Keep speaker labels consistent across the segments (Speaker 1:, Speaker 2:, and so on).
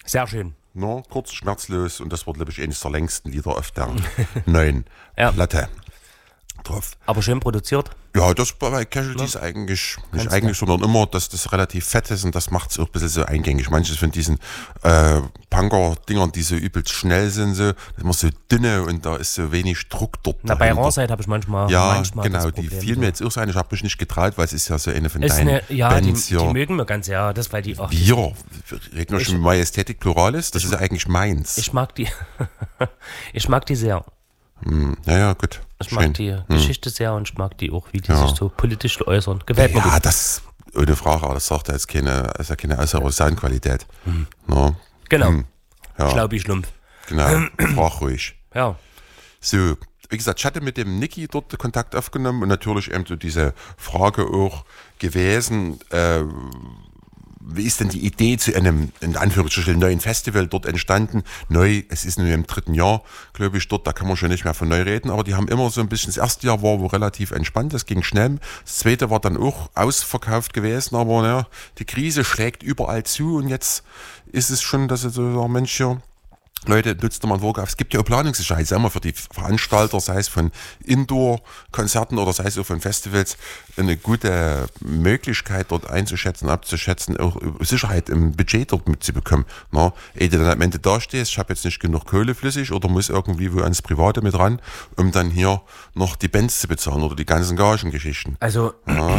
Speaker 1: Sehr schön.
Speaker 2: No, kurz, schmerzlos und das wird, glaube ich, eines der längsten Lieder auf der neuen Platte drauf.
Speaker 1: Aber schön produziert.
Speaker 2: Ja, das bei Casualties eigentlich, nicht eigentlich, sondern immer, dass das relativ fett ist und das macht es auch ein bisschen so eingängig. Manches von diesen Punker-Dingern, die so übelst schnell sind, so, das ist immer so dünne und da ist so wenig Druck dort.
Speaker 1: Na, bei Rarside habe ich manchmal
Speaker 2: genau,
Speaker 1: das
Speaker 2: die
Speaker 1: Problem,
Speaker 2: fiel mir jetzt auch so ein. Ich habe mich nicht getraut, weil es ist ja so eine von
Speaker 1: ist
Speaker 2: deinen Bands
Speaker 1: die mögen wir ganz, das, weil die auch...
Speaker 2: Wir reden schon mit Majestätik Pluralis, das ist ja eigentlich meins.
Speaker 1: Ich mag die sehr.
Speaker 2: Ja, gut.
Speaker 1: Ich mag die Geschichte sehr und ich mag die auch, wie die sich so politisch äußern. Gefällt mir gut.
Speaker 2: Ja, das ohne Frage, aber das sagt ja jetzt keine äußere Soundqualität. No.
Speaker 1: Genau.
Speaker 2: Ja.
Speaker 1: Schlaubi Schlumpf.
Speaker 2: Genau, frag ruhig.
Speaker 1: Ja.
Speaker 2: So, wie gesagt, ich hatte mit dem Niki dort Kontakt aufgenommen und natürlich eben so diese Frage auch gewesen, wie ist denn die Idee zu einem, in Anführungsstrichen, neuen Festival dort entstanden? Neu, es ist nur im 3. Jahr, glaube ich, dort, da kann man schon nicht mehr von neu reden, aber die haben immer so ein bisschen, das erste Jahr war wohl relativ entspannt, das ging schnell, das zweite war dann auch ausverkauft gewesen, aber naja, die Krise schlägt überall zu und jetzt ist es schon, dass es so, Mensch, hier, Leute, nutzt doch mal ein Workout. Es gibt ja auch Planungssicherheit, sei mal für die Veranstalter, sei es von Indoor-Konzerten oder sei es auch von Festivals, eine gute Möglichkeit dort einzuschätzen, abzuschätzen, auch Sicherheit im Budget dort mitzubekommen. Na, ehe du dann am Ende dastehst, ich habe jetzt nicht genug Kohle flüssig oder muss irgendwie wo ans Private mit ran, um dann hier noch die Bands zu bezahlen oder die ganzen Gagengeschichten.
Speaker 1: Also,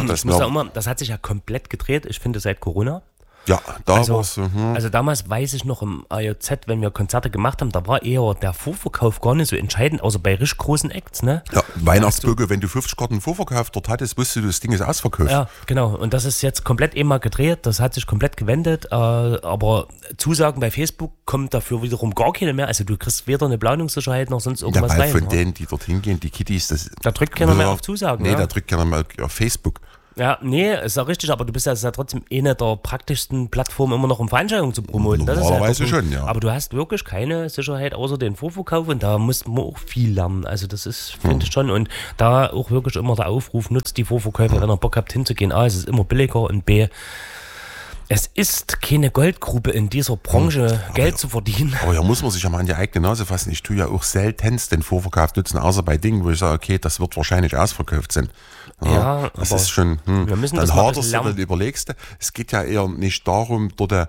Speaker 1: das hat sich ja komplett gedreht, ich finde, seit Corona.
Speaker 2: Ja, da war es.
Speaker 1: Also damals weiß ich noch im AJZ, wenn wir Konzerte gemacht haben, da war eher der Vorverkauf gar nicht so entscheidend, außer bei richtig großen Acts, ne?
Speaker 2: Ja, Weihnachtsböge, wenn du 50 Karten Vorverkauf dort hattest, wusstest du, das Ding ist ausverkauft.
Speaker 1: Ja, genau. Und das ist jetzt komplett mal gedreht, das hat sich komplett gewendet, aber Zusagen bei Facebook kommen dafür wiederum gar keine mehr. Also du kriegst weder eine Planungssicherheit noch sonst irgendwas
Speaker 2: rein.
Speaker 1: Rein.
Speaker 2: Von denen, die dorthin gehen, die Kiddies,
Speaker 1: da drückt keiner mehr auf Zusagen.
Speaker 2: Nee, da drückt keiner mehr auf Facebook.
Speaker 1: Ja, nee, ist ja richtig, aber du bist ja trotzdem eine der praktischsten Plattformen immer noch, um Veranstaltungen zu promoten.
Speaker 2: Normalerweise schon, ja.
Speaker 1: Aber du hast wirklich keine Sicherheit außer den Vorverkauf und da muss man auch viel lernen. Also das ist, finde ich schon, und da auch wirklich immer der Aufruf, nutzt die Vorverkäufe, wenn ihr Bock habt hinzugehen. A, es ist immer billiger und B, es ist keine Goldgrube in dieser Branche, Geld zu verdienen.
Speaker 2: Aber ja, muss man sich ja mal an die eigene Nase fassen. Ich tue ja auch seltenst den Vorverkauf nutzen, außer bei Dingen, wo ich sage, okay, das wird wahrscheinlich ausverkauft sein.
Speaker 1: Ja,
Speaker 2: das ist schon,
Speaker 1: wir müssen
Speaker 2: dann
Speaker 1: das mal
Speaker 2: haderst du, dann überlegst du. Es geht ja eher nicht darum, dort,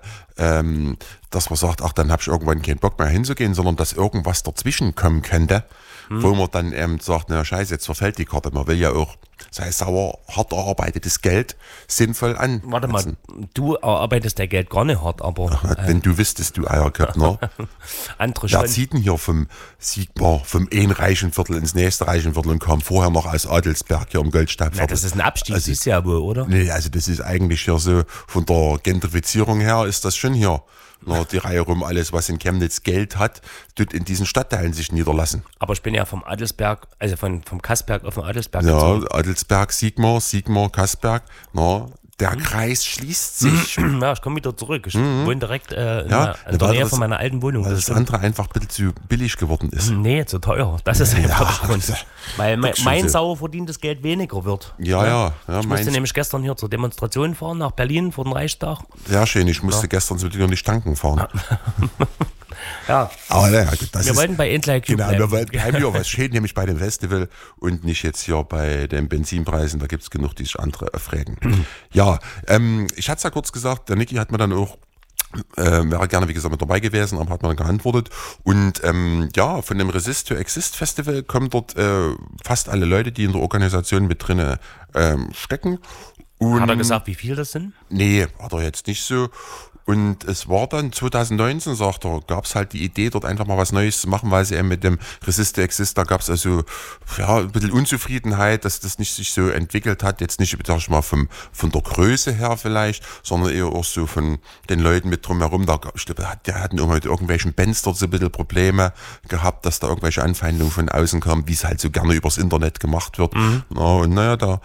Speaker 2: dass man sagt, ach, dann habe ich irgendwann keinen Bock mehr hinzugehen, sondern dass irgendwas dazwischen kommen könnte, wo man dann eben sagt, na scheiße, jetzt verfällt die Karte. Man will ja auch, sei es sauer, hart erarbeitetes Geld sinnvoll an.
Speaker 1: Warte mal, du erarbeitest dein Geld gar nicht hart, aber...
Speaker 2: Wenn du wüsstest, du Eierköpf, ne?
Speaker 1: Andere schon.
Speaker 2: Wer zieht denn hier vom Siegbar, vom einen reichen Viertel ins nächste reichen Viertel und kam vorher noch aus Adelsberg hier im Goldstabviertel?
Speaker 1: Na, das ist ein Abstieg, das ist ja wohl, oder?
Speaker 2: Nee, also das ist eigentlich hier so, von der Gentrifizierung her ist das schon hier. Die Reihe rum, alles, was in Chemnitz Geld hat, tut in diesen Stadtteilen sich niederlassen.
Speaker 1: Aber ich bin ja vom Adelsberg, also vom Kassberg auf den Adelsberg
Speaker 2: gezogen. Ja, Adelsberg, Sigmar, Kassberg, der Kreis schließt sich.
Speaker 1: Ja, ich komme wieder zurück. Ich wohne direkt in der Nähe von meiner alten Wohnung.
Speaker 2: Weil das andere einfach ein bisschen zu billig geworden ist.
Speaker 1: Nee, zu teuer. Das ist einfach der Grund. Weil mein sauer verdientes Geld weniger wird.
Speaker 2: Ja.
Speaker 1: Ich musste nämlich gestern hier zur Demonstration fahren, nach Berlin, vor den Reichstag.
Speaker 2: Sehr schön, ich musste gestern so nicht tanken fahren.
Speaker 1: Ja,
Speaker 2: aber naja,
Speaker 1: wir wollten bei Endlike
Speaker 2: Genau, wir wollten ja was schön, nämlich bei dem Festival und nicht jetzt hier bei den Benzinpreisen, da gibt es genug, die sich andere fragen. Ja, ich hatte es ja kurz gesagt, der Niki hat mir dann auch, wäre gerne, wie gesagt, mit dabei gewesen, aber hat mir dann geantwortet. Und von dem Resist to Exist Festival kommen dort fast alle Leute, die in der Organisation mit drinne stecken. Und
Speaker 1: hat er gesagt, wie viel das sind?
Speaker 2: Nee, hat er jetzt nicht so. Und es war dann 2019, sagt er, gab es halt die Idee, dort einfach mal was Neues zu machen, weil sie eben mit dem Resist to Exist, da gab es also ein bisschen Unzufriedenheit, dass das nicht sich so entwickelt hat, jetzt nicht, sag ich mal, von der Größe her vielleicht, sondern eher auch so von den Leuten mit drumherum. Ich glaube, der hatten mit irgendwelchen Bands dort so ein bisschen Probleme gehabt, dass da irgendwelche Anfeindungen von außen kamen, wie es halt so gerne übers Internet gemacht wird. Und naja, da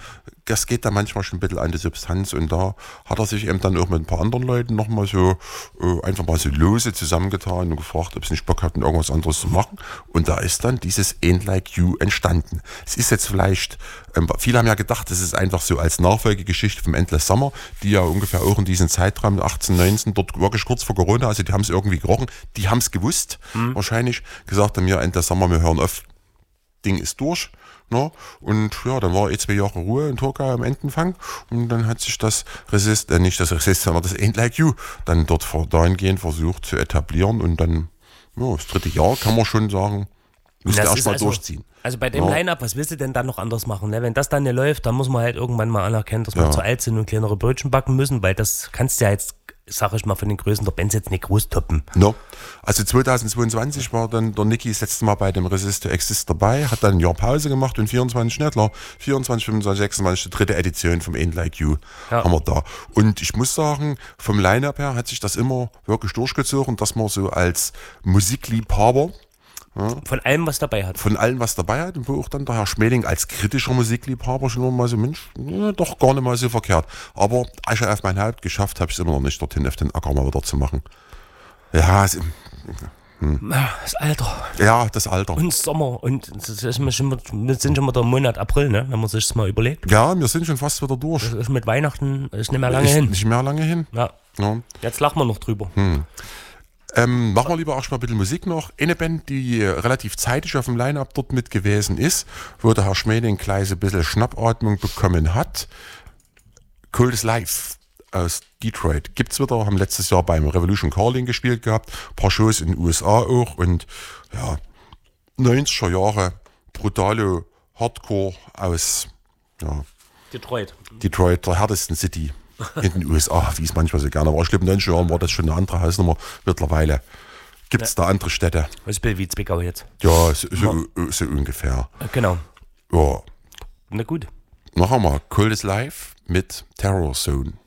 Speaker 2: das geht da manchmal schon ein bisschen an die Substanz und da hat er sich eben dann auch mit ein paar anderen Leuten nochmal so einfach mal so lose zusammengetan und gefragt, ob sie nicht Bock hatten, irgendwas anderes zu machen und da ist dann dieses Ain't Like You entstanden. Es ist jetzt vielleicht, viele haben ja gedacht, das ist einfach so als Nachfolgegeschichte vom Endless Summer, die ja ungefähr auch in diesem Zeitraum 18, 19, dort wirklich kurz vor Corona, also die haben es irgendwie gerochen, die haben es gewusst, wahrscheinlich, gesagt haben, ja, Endless Summer, wir hören auf, Ding ist durch. Ne? Und ja, dann war 2 Jahre Ruhe in Türkei am Endenfang und dann hat sich das nicht das Resist, sondern das Ain't Like You dann dort dahingehend versucht zu etablieren und dann, ja, das 3. Jahr kann man schon sagen, müsste erstmal durchziehen.
Speaker 1: Also bei dem Line-Up, was willst du denn dann noch anders machen? Ne? Wenn das dann nicht läuft, dann muss man halt irgendwann mal anerkennen, dass wir zu alt sind und kleinere Brötchen backen müssen, weil das kannst du ja jetzt, sag ich mal, von den Größen der Bands jetzt nicht groß toppen.
Speaker 2: No. Also 2022 war dann der Niki das letzte Mal bei dem Resist to Exist dabei, hat dann ein Jahr Pause gemacht und 24, 25, 26, die 3. Edition vom Ain't Like You haben wir da. Und ich muss sagen, vom Line-Up her hat sich das immer wirklich durchgezogen, dass man so als Musikliebhaber
Speaker 1: von allem, was dabei hat.
Speaker 2: Von allem, was dabei hat und wo auch dann der Herr Schmeling als kritischer Musikliebhaber schon mal so, Mensch, doch gar nicht mal so verkehrt. Aber Asche auf mein Haupt geschafft habe ich es immer noch nicht, dorthin auf den Acker mal wieder zu machen. Ja,
Speaker 1: das Alter.
Speaker 2: Ja, das Alter.
Speaker 1: Und Sommer. Und wir sind schon wieder im Monat April, ne? Wenn man sich das mal überlegt.
Speaker 2: Ja, wir sind schon fast wieder durch.
Speaker 1: Das ist mit Weihnachten ist nicht mehr lange hin.
Speaker 2: Nicht mehr lange hin.
Speaker 1: Ja. Jetzt lachen wir noch drüber.
Speaker 2: Machen wir lieber auch schon mal ein bisschen Musik noch. Eine Band, die relativ zeitig auf dem Line-Up dort mit gewesen ist, wo der Herr Schmeling gleich ein bisschen Schnappatmung bekommen hat. Cold is Life aus Detroit. Gibt's wieder, haben letztes Jahr beim Revolution Calling gespielt gehabt, ein paar Shows in den USA auch und ja, 90er Jahre brutale Hardcore aus
Speaker 1: Detroit,
Speaker 2: der härtesten City in den USA, wie es manchmal so gerne war. Ich glaube, in den 90er Jahren war das schon eine andere Hausnummer. Mittlerweile gibt es da andere Städte.
Speaker 1: Das ist wie Zwickau jetzt.
Speaker 2: Ja, so ungefähr.
Speaker 1: Genau.
Speaker 2: Ja.
Speaker 1: Na gut.
Speaker 2: Noch einmal, Cold is Life mit Terror Zone.